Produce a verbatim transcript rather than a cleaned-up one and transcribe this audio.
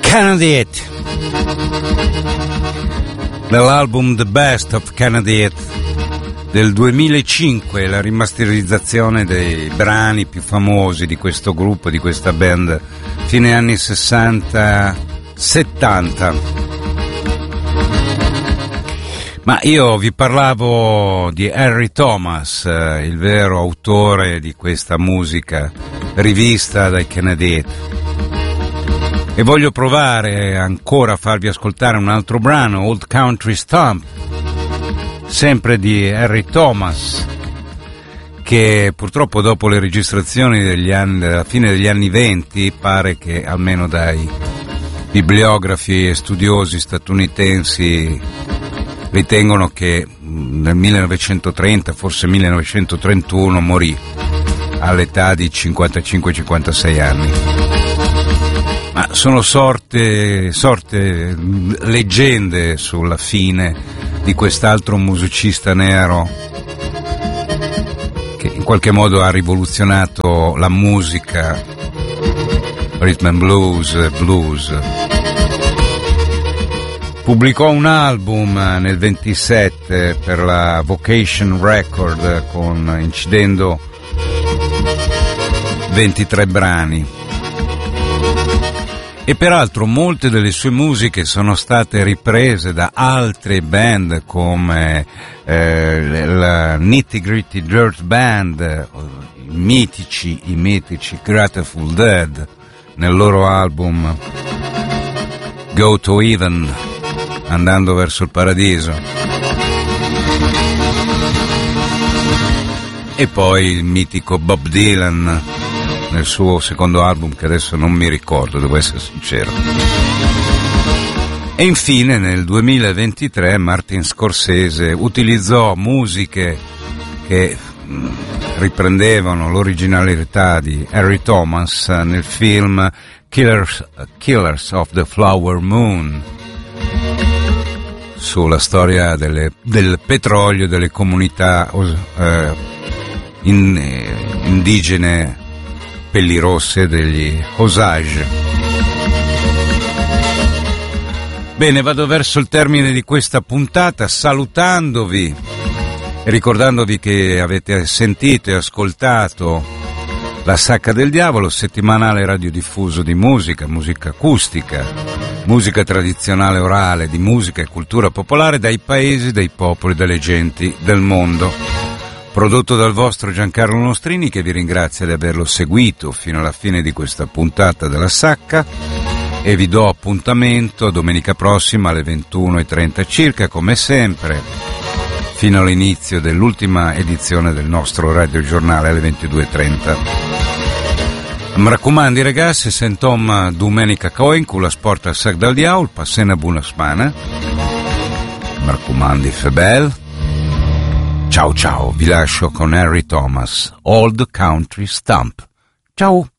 Kennedy dall'album The Best of Kennedy del duemilacinque, la rimasterizzazione dei brani più famosi di questo gruppo, di questa band, fine anni sessanta settanta. Ma io vi parlavo di Henry Thomas, eh, il vero autore di questa musica rivista dai Kennedy, e voglio provare ancora a farvi ascoltare un altro brano, Old Country Stomp, sempre di Henry Thomas, che purtroppo dopo le registrazioni degli anni, della fine degli anni venti, pare che almeno dai bibliografi e studiosi statunitensi ritengono che nel millenovecentotrenta, forse millenovecentotrentuno, morì all'età di cinquantacinque cinquantasei anni. Ma sono sorte, sorte leggende sulla fine di quest'altro musicista nero che in qualche modo ha rivoluzionato la musica, rhythm and blues, blues. Pubblicò un album nel ventisette per la Vocation Record, con incidendo ventitré brani. E peraltro molte delle sue musiche sono state riprese da altre band come eh, la Nitty Gritty Dirt Band, i mitici, i mitici Grateful Dead, nel loro album Go to Heaven, andando verso il paradiso. E poi il mitico Bob Dylan nel suo secondo album, che adesso non mi ricordo, devo essere sincero. E infine nel duemilaventitré Martin Scorsese utilizzò musiche che riprendevano l'originalità di Henry Thomas nel film Killers, Killers of the Flower Moon, sulla storia delle, del petrolio e delle comunità eh, in, eh, indigene pellirosse degli Osage. Bene, vado verso il termine di questa puntata salutandovi e ricordandovi che avete sentito e ascoltato La Sacca del Diavolo, settimanale radiodiffuso di musica, musica acustica, musica tradizionale orale, di musica e cultura popolare dai paesi, dai popoli, dalle genti del mondo. Prodotto dal vostro Giancarlo Nostrini, che vi ringrazia di averlo seguito fino alla fine di questa puntata della Sacca, e vi do appuntamento domenica prossima alle ventuno e trenta circa, come sempre, fino all'inizio dell'ultima edizione del nostro radiogiornale alle ventidue e trenta. Mi raccomando ragazzi, sentom domenica coin con la sport al sac dal diavolo, passate una buona settimana. Mi raccomando, febel. Ciao ciao, vi lascio con Henry Thomas, Old Country Stomp. Ciao!